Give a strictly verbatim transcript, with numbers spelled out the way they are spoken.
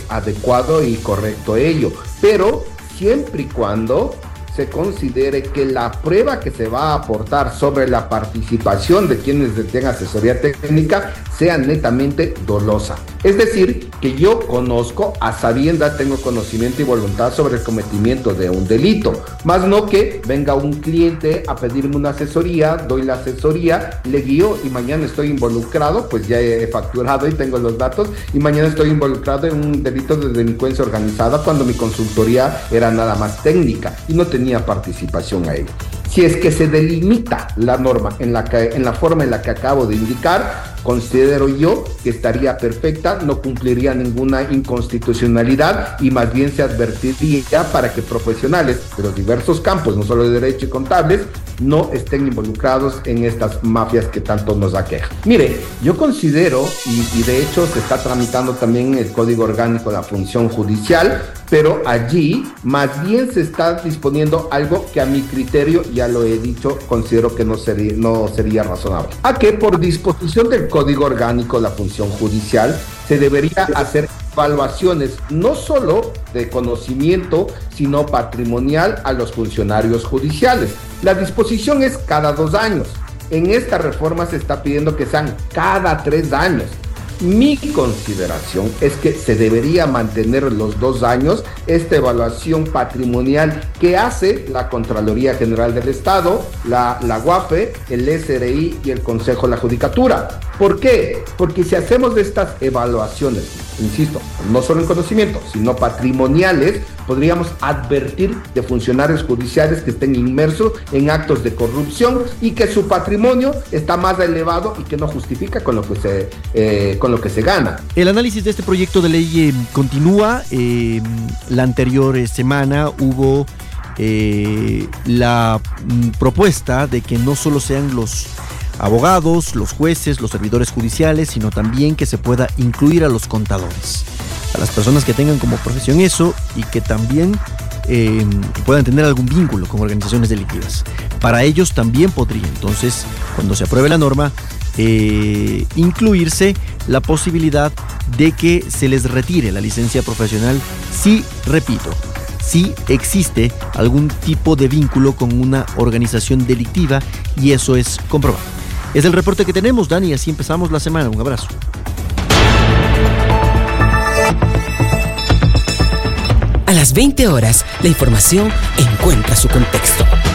adecuado y correcto ello, pero siempre y cuando se considere que la prueba que se va a aportar sobre la participación de quienes tengan asesoría técnica sea netamente dolosa. Es decir, que yo conozco, a sabiendas tengo conocimiento y voluntad sobre el cometimiento de un delito, más no que venga un cliente a pedirme una asesoría, doy la asesoría, le guío y mañana estoy involucrado, pues ya he facturado y tengo los datos, y mañana estoy involucrado en un delito de delincuencia organizada cuando mi consultoría era nada más técnica y no tenía participación a ello. Si es que se delimita la norma en la, que, en la forma en la que acabo de indicar, considero yo que estaría perfecta, no cumpliría ninguna inconstitucionalidad y más bien se advertiría para que profesionales de los diversos campos, no solo de derecho y contables, no estén involucrados en estas mafias que tanto nos aquejan. Mire, yo considero, y, y de hecho se está tramitando también el Código Orgánico de la Función Judicial, pero allí más bien se está disponiendo algo que a mi criterio, ya lo he dicho, considero que no sería, no sería razonable. A que por disposición del Código Orgánico de la Función Judicial se debería hacer evaluaciones no solo de conocimiento, sino patrimonial a los funcionarios judiciales. La disposición es cada dos años. En esta reforma se está pidiendo que sean cada tres años. Mi consideración es que se debería mantener los dos años esta evaluación patrimonial que hace la Contraloría General del Estado, la, la U A F E, el S R I y el Consejo de la Judicatura. ¿Por qué? Porque si hacemos de estas evaluaciones, insisto, no solo en conocimiento, sino patrimoniales, podríamos advertir de funcionarios judiciales que estén inmersos en actos de corrupción y que su patrimonio está más elevado y que no justifica con lo que se, eh, con lo que se gana. El análisis de este proyecto de ley eh, continúa. Eh, la anterior eh, semana hubo eh, la mm, propuesta de que no solo sean los abogados, los jueces, los servidores judiciales, sino también que se pueda incluir a los contadores, a las personas que tengan como profesión eso y que también eh, puedan tener algún vínculo con organizaciones delictivas. Para ellos también podría, entonces, cuando se apruebe la norma, eh, incluirse la posibilidad de que se les retire la licencia profesional si, repito, si existe algún tipo de vínculo con una organización delictiva y eso es comprobado. Es el reporte que tenemos, Dani, así empezamos la semana. Un abrazo. A las veinte horas, la información encuentra su contexto.